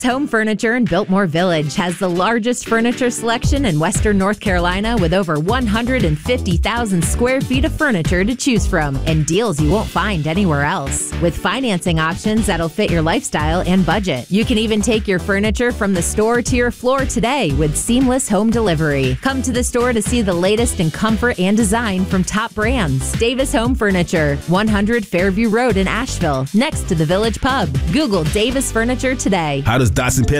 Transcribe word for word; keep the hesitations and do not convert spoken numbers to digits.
Home Furniture in Biltmore Village has the largest furniture selection in Western North Carolina with over one hundred fifty thousand square feet of furniture to choose from and deals you won't find anywhere else. With financing options that'll fit your lifestyle and budget. You can even take your furniture from the store to your floor today with seamless home delivery. Come to the store to see the latest in comfort and design from top brands. Davis Home Furniture, one hundred Fairview Road in Asheville, next to the Village Pub. Google Davis Furniture today. How does Dotson Pet